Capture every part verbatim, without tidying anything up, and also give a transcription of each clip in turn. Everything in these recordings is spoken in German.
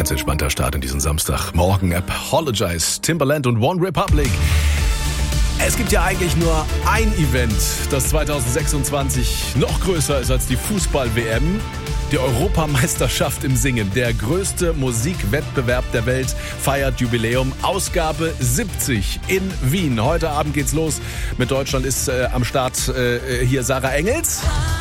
Ganz entspannter Start in diesen Samstagmorgen. Apologize, Timbaland und One Republic. Es gibt ja eigentlich nur ein Event, das zwanzig sechsundzwanzig noch größer ist als die Fußball-W M. Die Europameisterschaft im Singen. Der größte Musikwettbewerb der Welt feiert Jubiläum. Ausgabe siebzig in Wien. Heute Abend geht's los. Mit Deutschland ist äh, am Start äh, hier Sarah Engels.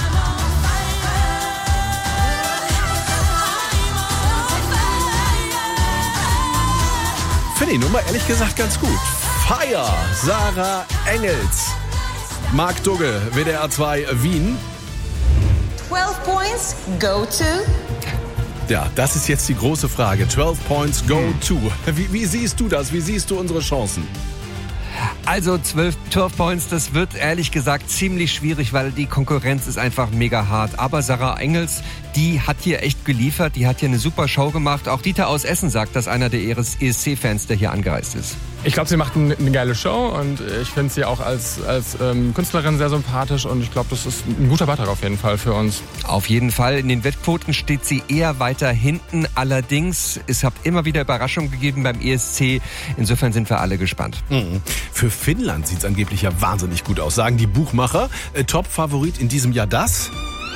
Finde die Nummer ehrlich gesagt ganz gut. Fire, Sarah Engels. Marc Dugge, W D R zwei Wien. twelve points, go to. Ja, das ist jetzt die große Frage. zwölf Points, go to. Wie, wie siehst du das? Wie siehst du unsere Chancen? Also zwölf, zwölf Points, das wird ehrlich gesagt ziemlich schwierig, weil die Konkurrenz ist einfach mega hart. Aber Sarah Engels, die hat hier echt geliefert, die hat hier eine super Show gemacht. Auch Dieter aus Essen sagt, dass einer der E S C-Fans, der hier angereist ist. Ich glaube, sie macht eine geile Show und ich finde sie auch als, als ähm, Künstlerin sehr sympathisch und ich glaube, das ist ein guter Beitrag auf jeden Fall für uns. Auf jeden Fall. In den Wettquoten steht sie eher weiter hinten. Allerdings, es hat immer wieder Überraschungen gegeben beim E S C. Insofern sind wir alle gespannt. Mhm. Für Finnland sieht es angeblich ja wahnsinnig gut aus, sagen die Buchmacher. Äh, Top-Favorit in diesem Jahr das?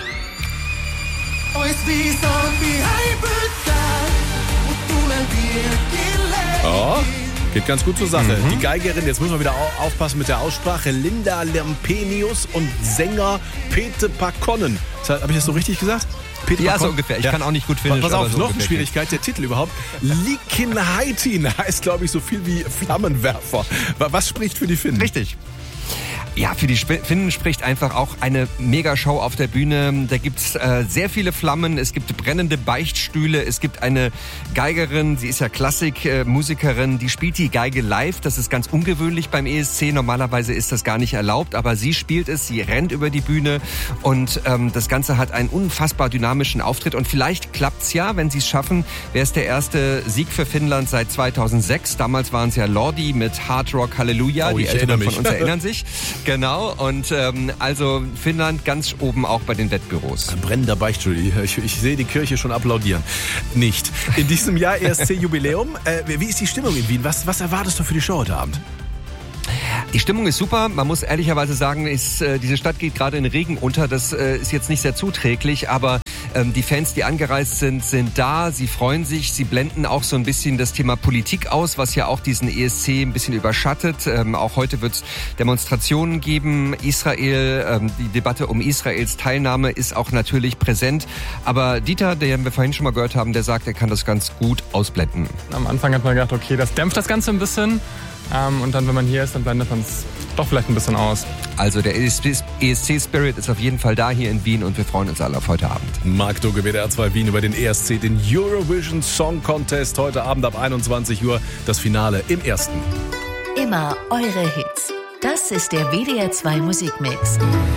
Oh. Geht ganz gut zur Sache. Mhm. Die Geigerin, jetzt müssen wir wieder aufpassen mit der Aussprache, Linda Lampenius und Sänger Pete Pakonnen. Habe ich das so richtig gesagt? Peter ja, Pakon? So ungefähr. Ich ja. kann auch nicht gut Finnisch. Pass auf, so noch eine Schwierigkeit, der Titel überhaupt. Liikenheitin heißt, glaube ich, so viel wie Flammenwerfer. Was spricht für die Finnen? Richtig. Ja, für die Finnen spricht einfach auch eine Mega-Show auf der Bühne. Da gibt's äh, sehr viele Flammen, es gibt brennende Beichtstühle, es gibt eine Geigerin, sie ist ja Klassikmusikerin, äh, die spielt die Geige live. Das ist ganz ungewöhnlich beim E S C, normalerweise ist das gar nicht erlaubt, aber sie spielt es, sie rennt über die Bühne und ähm, das Ganze hat einen unfassbar dynamischen Auftritt und vielleicht klappt's ja, wenn sie es schaffen, wäre es der erste Sieg für Finnland seit zweitausendsechs. Damals waren es ja Lordi mit Hard Rock Hallelujah, oh, die Älteren von uns erinnern sich. Genau, und ähm, also Finnland ganz oben auch bei den Wettbüros. Ein brennender Beichtstuhl. Ich, ich sehe die Kirche schon applaudieren. Nicht. In diesem Jahr E S C-Jubiläum. Äh, wie ist die Stimmung in Wien? Was, was erwartest du für die Show heute Abend? Die Stimmung ist super. Man muss ehrlicherweise sagen, ist, äh, diese Stadt geht gerade in Regen unter. Das äh, ist jetzt nicht sehr zuträglich, aber ähm, die Fans, die angereist sind, sind da. Sie freuen sich. Sie blenden auch so ein bisschen das Thema Politik aus, was ja auch diesen E S C ein bisschen überschattet. Ähm, auch heute wird es Demonstrationen geben. Israel, ähm, die Debatte um Israels Teilnahme ist auch natürlich präsent. Aber Dieter, den wir vorhin schon mal gehört haben, der sagt, er kann das ganz gut ausblenden. Am Anfang hat man gedacht, okay, das dämpft das Ganze ein bisschen. Ähm, und dann, wenn man hier ist, dann blendet man es doch vielleicht ein bisschen aus. Also der E S C-Spirit ist auf jeden Fall da hier in Wien und wir freuen uns alle auf heute Abend. Marc Dugge, W D R zwei Wien über den E S C, den Eurovision Song Contest. Heute Abend ab einundzwanzig Uhr das Finale im ersten. Immer eure Hits. Das ist der W D R zwei Musikmix.